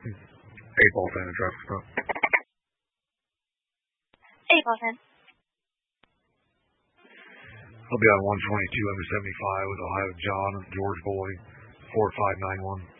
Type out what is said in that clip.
Eight ball fan and traffic stop. Eight ball fan. I'll be on 122 under 75 with Ohio John and George Boy, 4591.